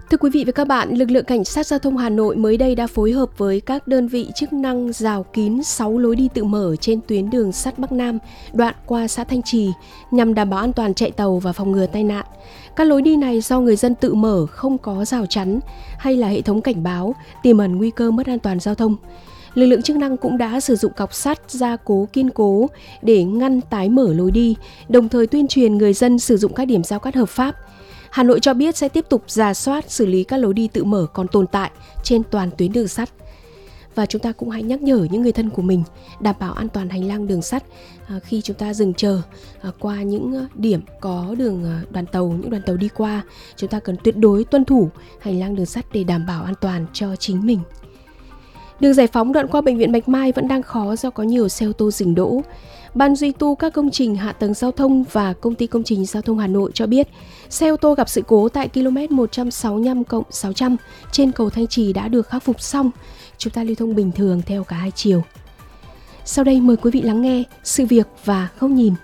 Thưa quý vị và các bạn, lực lượng cảnh sát giao thông Hà Nội mới đây đã phối hợp với các đơn vị chức năng rào kín 6 lối đi tự mở trên tuyến đường sắt Bắc Nam, đoạn qua xã Thanh Trì, nhằm đảm bảo an toàn chạy tàu và phòng ngừa tai nạn. Các lối đi này do người dân tự mở, không có rào chắn hay là hệ thống cảnh báo, tiềm ẩn nguy cơ mất an toàn giao thông. Lực lượng chức năng cũng đã sử dụng cọc sắt, gia cố kiên cố để ngăn tái mở lối đi, đồng thời tuyên truyền người dân sử dụng các điểm giao cắt hợp pháp. Hà Nội cho biết sẽ tiếp tục rà soát, xử lý các lối đi tự mở còn tồn tại trên toàn tuyến đường sắt. Và chúng ta cũng hãy nhắc nhở những người thân của mình đảm bảo an toàn hành lang đường sắt khi chúng ta dừng chờ qua những điểm có những đoàn tàu đi qua. Chúng ta cần tuyệt đối tuân thủ hành lang đường sắt để đảm bảo an toàn cho chính mình. Đường Giải Phóng đoạn qua bệnh viện Bạch Mai vẫn đang khó do có nhiều xe ô tô dừng đỗ. Ban duy tu các công trình hạ tầng giao thông và Công ty Công trình Giao thông Hà Nội cho biết, xe ô tô gặp sự cố tại km 165+600 trên cầu Thanh Trì đã được khắc phục xong. Chúng ta lưu thông bình thường theo cả hai chiều. Sau đây mời quý vị lắng nghe sự việc và góc nhìn.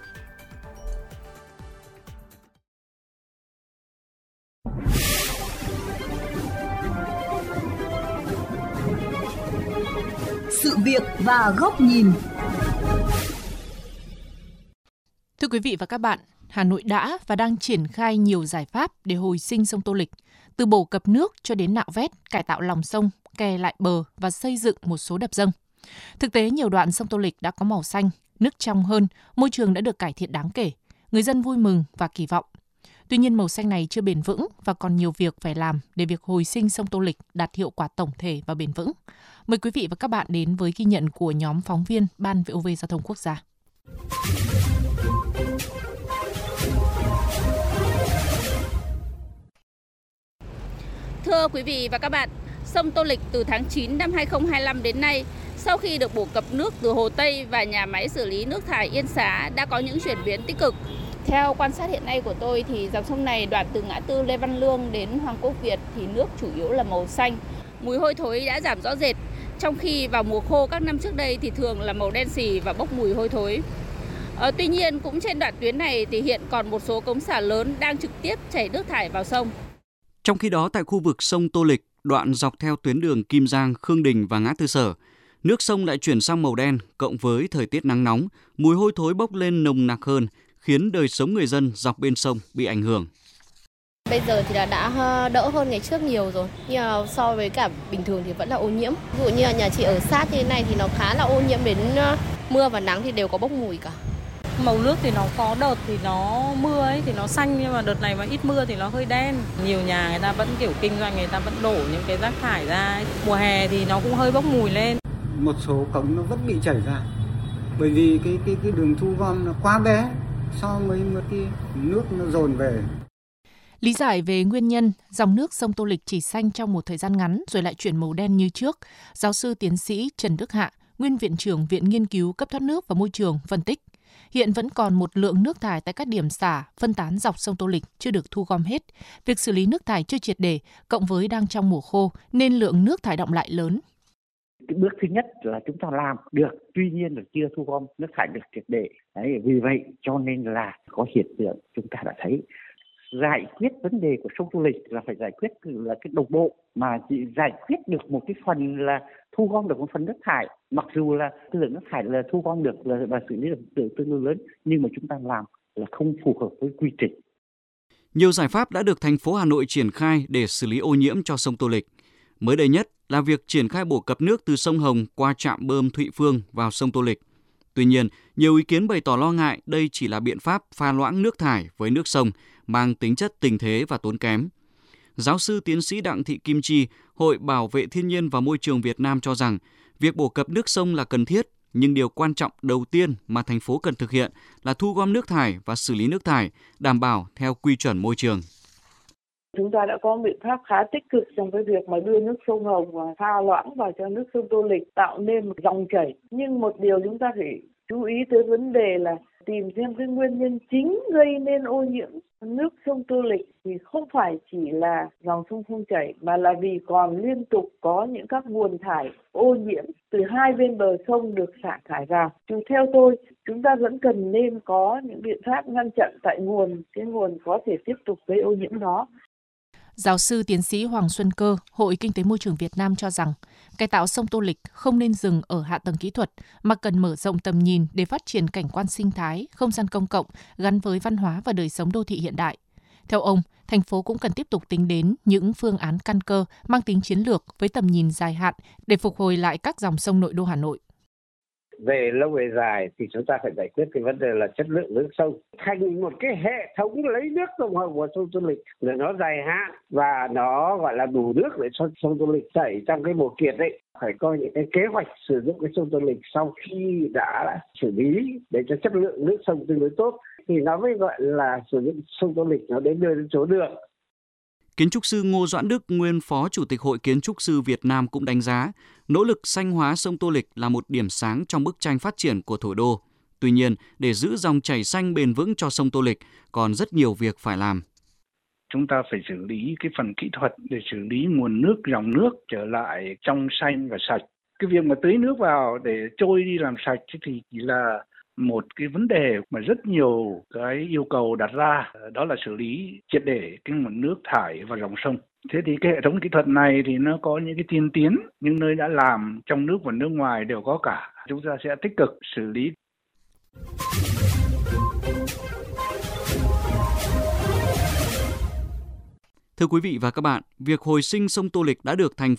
Sự việc và góc nhìn. Thưa quý vị và các bạn, Hà Nội đã và đang triển khai nhiều giải pháp để hồi sinh sông Tô Lịch, từ bổ cập nước cho đến nạo vét, cải tạo lòng sông, kè lại bờ và xây dựng một số đập dâng. Thực tế, nhiều đoạn sông Tô Lịch đã có màu xanh, nước trong hơn, môi trường đã được cải thiện đáng kể. Người dân vui mừng và kỳ vọng. Tuy nhiên, màu xanh này chưa bền vững và còn nhiều việc phải làm để việc hồi sinh sông Tô Lịch đạt hiệu quả tổng thể và bền vững. Mời quý vị và các bạn đến với ghi nhận của nhóm phóng viên Ban VOV Giao thông Quốc gia. Thưa quý vị và các bạn, sông Tô Lịch từ tháng 9 năm 2025 đến nay, sau khi được bổ cập nước từ Hồ Tây và nhà máy xử lý nước thải Yên Xá đã có những chuyển biến tích cực. Theo quan sát hiện nay của tôi thì dòng sông này đoạn từ ngã tư Lê Văn Lương đến Hoàng Quốc Việt thì nước chủ yếu là màu xanh. Mùi hôi thối đã giảm rõ rệt, trong khi vào mùa khô các năm trước đây thì thường là màu đen xì và bốc mùi hôi thối. Tuy nhiên cũng trên đoạn tuyến này thì hiện còn một số cống xả lớn đang trực tiếp chảy nước thải vào sông. Trong khi đó, tại khu vực sông Tô Lịch, đoạn dọc theo tuyến đường Kim Giang, Khương Đình và ngã tư Sở, nước sông lại chuyển sang màu đen, cộng với thời tiết nắng nóng, mùi hôi thối bốc lên nồng nặc hơn, khiến đời sống người dân dọc bên sông bị ảnh hưởng. Bây giờ thì đã đỡ hơn ngày trước nhiều rồi, nhưng mà so với cả bình thường thì vẫn là ô nhiễm. Ví dụ như là nhà chị ở sát như thế này thì nó khá là ô nhiễm, đến mưa và nắng thì đều có bốc mùi cả. Màu nước thì nó có đợt thì nó mưa ấy thì nó xanh, nhưng mà đợt này mà ít mưa thì nó hơi đen. Nhiều nhà người ta vẫn kiểu kinh doanh, người ta vẫn đổ những cái rác thải ra. Mùa hè thì nó cũng hơi bốc mùi lên. Một số cống nó vẫn bị chảy ra, bởi vì cái đường thu gom nó quá bé so với một cái nước nó dồn về. Lý giải về nguyên nhân dòng nước sông Tô Lịch chỉ xanh trong một thời gian ngắn rồi lại chuyển màu đen như trước, giáo sư tiến sĩ Trần Đức Hạ, nguyên viện trưởng Viện Nghiên cứu Cấp thoát nước và Môi trường phân tích. Hiện vẫn còn một lượng nước thải tại các điểm xả, phân tán dọc sông Tô Lịch chưa được thu gom hết. Việc xử lý nước thải chưa triệt để, cộng với đang trong mùa khô nên lượng nước thải đọng lại lớn. Cái bước thứ nhất là chúng ta làm được, tuy nhiên là chưa thu gom nước thải được triệt để. Đấy, vì vậy cho nên là có hiện tượng chúng ta đã thấy giải quyết vấn đề của sông Tô Lịch là phải giải quyết là cái đồng bộ, mà chỉ giải quyết được một cái phần là thu gom được một phần nước thải, mặc dù là cái lượng nước thải là thu gom được và xử lý được tương đối lớn, nhưng mà chúng ta làm là không phù hợp với quy trình. Nhiều giải pháp đã được thành phố Hà Nội triển khai để xử lý ô nhiễm cho sông Tô Lịch. Mới đây nhất là việc triển khai bổ cập nước từ sông Hồng qua trạm bơm Thụy Phương vào sông Tô Lịch. Tuy nhiên, nhiều ý kiến bày tỏ lo ngại đây chỉ là biện pháp pha loãng nước thải với nước sông, mang tính chất tình thế và tốn kém. Giáo sư tiến sĩ Đặng Thị Kim Chi, Hội Bảo vệ Thiên nhiên và Môi trường Việt Nam cho rằng, việc bổ cập nước sông là cần thiết, nhưng điều quan trọng đầu tiên mà thành phố cần thực hiện là thu gom nước thải và xử lý nước thải, đảm bảo theo quy chuẩn môi trường. Chúng ta đã có biện pháp khá tích cực trong cái việc mà đưa nước sông Hồng và pha loãng vào cho nước sông Tô Lịch, tạo nên một dòng chảy. Nhưng một điều chúng ta phải chú ý tới vấn đề là tìm xem cái nguyên nhân chính gây nên ô nhiễm nước sông Tô Lịch thì không phải chỉ là dòng sông không chảy, mà là vì còn liên tục có những các nguồn thải ô nhiễm từ hai bên bờ sông được xả thải vào. Theo tôi, chúng ta vẫn cần nên có những biện pháp ngăn chặn tại nguồn, cái nguồn có thể tiếp tục gây ô nhiễm đó. Giáo sư tiến sĩ Hoàng Xuân Cơ, Hội Kinh tế Môi trường Việt Nam cho rằng, cải tạo sông Tô Lịch không nên dừng ở hạ tầng kỹ thuật, mà cần mở rộng tầm nhìn để phát triển cảnh quan sinh thái, không gian công cộng gắn với văn hóa và đời sống đô thị hiện đại. Theo ông, thành phố cũng cần tiếp tục tính đến những phương án căn cơ mang tính chiến lược với tầm nhìn dài hạn để phục hồi lại các dòng sông nội đô Hà Nội. Về lâu về dài thì chúng ta phải giải quyết cái vấn đề là chất lượng nước sông, thành một cái hệ thống lấy nước tổng hợp của sông Tô Lịch để nó dài hạn và nó gọi là đủ nước để cho sông Tô Lịch chảy trong cái mùa kiệt đấy. Phải có những cái kế hoạch sử dụng cái sông Tô Lịch sau khi đã xử lý để cho chất lượng nước sông tương đối tốt thì nó mới gọi là sử dụng sông Tô Lịch nó đến nơi đến chỗ được. Kiến trúc sư Ngô Doãn Đức, nguyên Phó Chủ tịch Hội Kiến trúc sư Việt Nam cũng đánh giá, nỗ lực xanh hóa sông Tô Lịch là một điểm sáng trong bức tranh phát triển của thủ đô. Tuy nhiên, để giữ dòng chảy xanh bền vững cho sông Tô Lịch, còn rất nhiều việc phải làm. Chúng ta phải xử lý cái phần kỹ thuật để xử lý nguồn nước, dòng nước trở lại trong xanh và sạch. Cái việc mà tưới nước vào để trôi đi làm sạch thì chỉ là một cái vấn đề mà rất nhiều cái yêu cầu đặt ra, đó là xử lý triệt để cái nguồn nước thải vào dòng sông. Thế thì cái hệ thống kỹ thuật này thì nó có những cái tiên tiến, những nơi đã làm trong nước và nước ngoài đều có cả. Chúng ta sẽ tích cực xử lý. Thưa quý vị và các bạn, việc hồi sinh sông Tô Lịch đã được thành